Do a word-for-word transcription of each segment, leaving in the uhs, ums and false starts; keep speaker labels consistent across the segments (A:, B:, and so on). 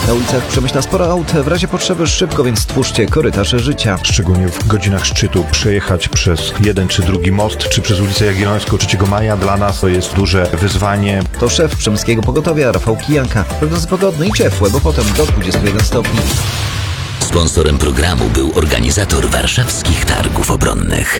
A: Na ulicach Przemyśla sporo aut, w razie potrzeby szybko, więc stwórzcie korytarze życia.
B: Szczególnie w godzinach szczytu przejechać przez jeden czy drugi most, czy przez ulicę Jagiellońską trzeciego maja dla nas to jest duże wyzwanie.
A: To szef Przemyskiego Pogotowia Rafał Kijanka. Prognozy pogodne i ciepłe, bo potem do dwudziestu jeden stopni.
C: Sponsorem programu był organizator warszawskich targów obronnych.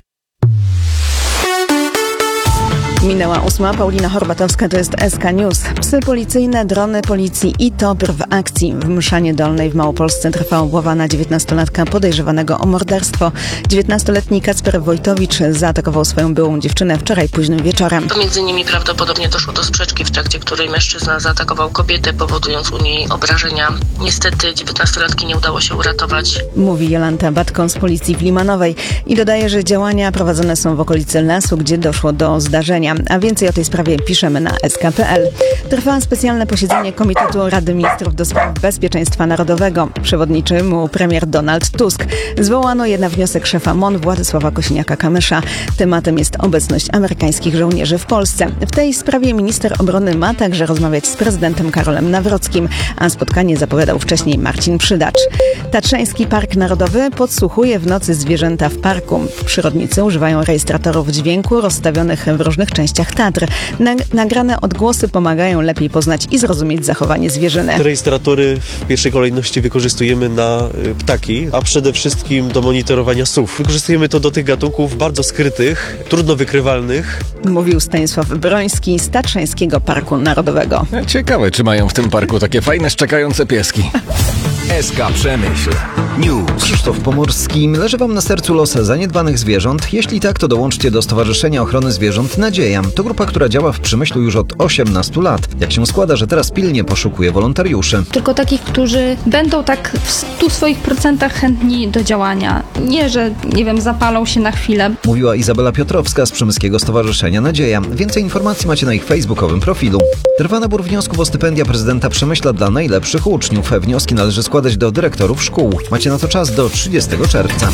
D: Minęła ósma. Paulina Horbatowska, to jest S K News. Psy policyjne, drony policji i T O P R w akcji. W Mszanie Dolnej w Małopolsce trwa obława na dziewiętnastolatka podejrzewanego o morderstwo. dziewiętnastoletni Kacper Wojtowicz zaatakował swoją byłą dziewczynę wczoraj późnym wieczorem.
E: Pomiędzy nimi prawdopodobnie doszło do sprzeczki, w trakcie której mężczyzna zaatakował kobietę, powodując u niej obrażenia. Niestety dziewiętnastolatki nie udało się uratować.
D: Mówi Jolanta Batko z policji w Limanowej i dodaje, że działania prowadzone są w okolicy lasu, gdzie doszło do zdarzenia. A więcej o tej sprawie piszemy na S K kropka P L. Trwa specjalne posiedzenie Komitetu Rady Ministrów do spraw Bezpieczeństwa Narodowego. Przewodniczy mu premier Donald Tusk. Zwołano je na wniosek szefa M O N Władysława Kosiniaka-Kamysza. Tematem jest obecność amerykańskich żołnierzy w Polsce. W tej sprawie minister obrony ma także rozmawiać z prezydentem Karolem Nawrockim, a spotkanie zapowiadał wcześniej Marcin Przydacz. Tatrzański Park Narodowy podsłuchuje w nocy zwierzęta w parku. Przyrodnicy używają rejestratorów dźwięku rozstawionych w różnych częściach Tatr. Nagrane odgłosy pomagają lepiej poznać i zrozumieć zachowanie zwierzyny.
F: Te rejestratory w pierwszej kolejności wykorzystujemy na ptaki, a przede wszystkim do monitorowania sów. Wykorzystujemy to do tych gatunków bardzo skrytych, trudno wykrywalnych.
D: Mówił Stanisław Broński z Tatrzańskiego Parku Narodowego.
G: Ciekawe, czy mają w tym parku takie fajne, szczekające pieski. S K Przemyśl News.
A: Krzysztof Pomorski. Leży wam na sercu los zaniedbanych zwierząt? Jeśli tak, to dołączcie do Stowarzyszenia Ochrony Zwierząt Nadzieja. To grupa, która działa w Przemyślu już od osiemnastu lat. Jak się składa, że teraz pilnie poszukuje wolontariuszy.
H: Tylko takich, którzy będą tak w stu swoich procentach chętni do działania. Nie, że, nie wiem, zapalą się na chwilę.
A: Mówiła Izabela Piotrowska z Przemyskiego Stowarzyszenia Nadzieja. Więcej informacji macie na ich facebookowym profilu. Trwa nabór wniosków o stypendia prezydenta Przemyśla dla najlepszych uczniów. Wnioski należy składać do dyrektorów szkół. Macie na to czas do trzydziestego czerwca.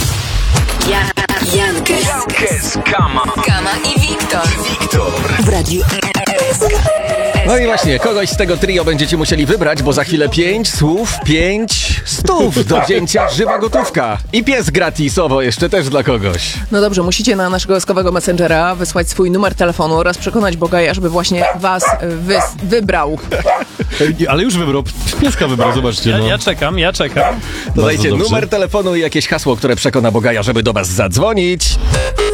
C: Jankes,
G: Jankes, Kama.
C: Kama i Wiktor.
G: Wiktor.
C: W radiu S K.
G: No i właśnie, kogoś z tego trio będziecie musieli wybrać, bo za chwilę pięć słów, pięć stów do wzięcia, żywa gotówka. I pies gratisowo jeszcze też dla kogoś.
I: No dobrze, musicie na naszego skowego messengera wysłać swój numer telefonu oraz przekonać Bogaja, żeby właśnie was wys- wybrał.
J: Ale już wybrał, pieska wybrał, zobaczcie. No.
K: Ja, ja czekam, ja czekam.
G: Dodajcie numer telefonu i jakieś hasło, które przekona Bogaja, żeby do was zadzwonić.